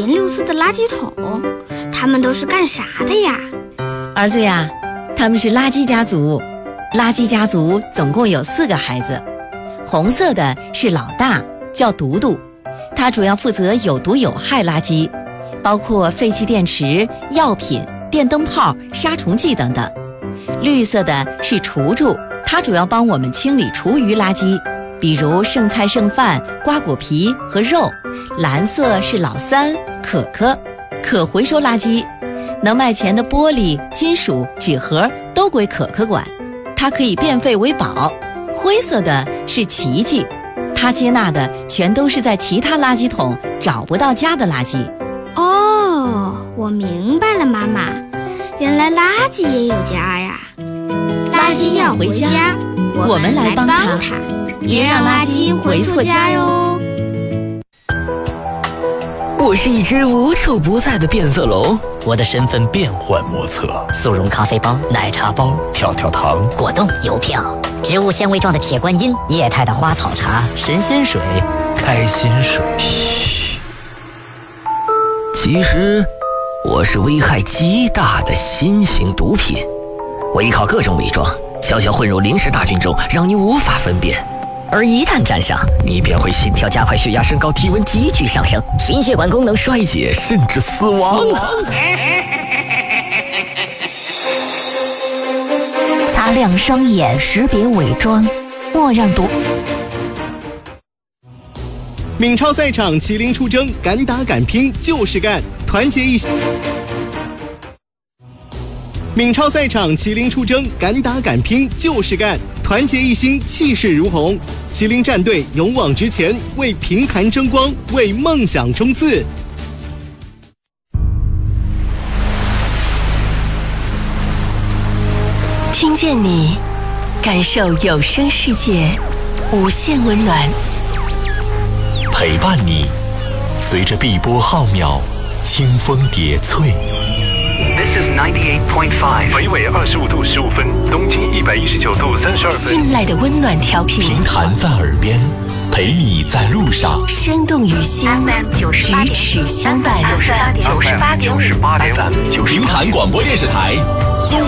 5颜6色的垃圾桶，它们都是干啥的呀？ 儿子呀，他们是垃圾家族。垃圾家族总共有4个孩子，红色的是老大，叫独独，他主要负责有毒有害垃圾，包括废弃电池、药品、电灯泡、杀虫剂等等。绿色的是厨厨，他主要帮我们清理厨余垃圾，比如剩菜剩饭、瓜果皮和肉。蓝色是老三可可，可回收垃圾，能卖钱的玻璃、金属、纸盒都归可可管，它可以变废为宝。灰色的是琪琪，他接纳的全都是在其他垃圾桶找不到家的垃圾。 哦，我明白了，妈妈，原来垃圾也有家呀。垃圾要回家，我们来帮他，别让垃圾回错家哟。 我是一只无处不在的变色龙， 我的身份变幻莫测， 速溶咖啡包、奶茶包、 跳跳糖、 果冻、邮票、植物纤维状的铁观音、液态的花草茶、 神仙水、开心水。 嘘，其实我是危害极大的新型毒品，我依靠各种伪装，悄悄混入临时大军中，让你无法分辨。而一旦沾上，你便会心跳加快、血压升高、体温急剧上升、心血管功能衰竭，甚至死亡。 擦亮双眼，识别伪装，莫让毒。 闽超赛场，麒麟出征，敢打敢拼就是干，团结一心。闽超赛场，麒麟出征，敢打敢拼就是干，团结一心，气势如虹。麒麟战队勇往直前，为平潭争光，为梦想冲刺。 听见你，感受有声世界，无限温暖。 陪伴你，随着碧波浩渺，清风叠翠。 This is 98.5，北纬25度15分，东经119度32分。 信赖的温暖调频， 平潭在耳边，陪你在路上， 生动于心，咫尺相伴。 98.5， 平潭广播电视台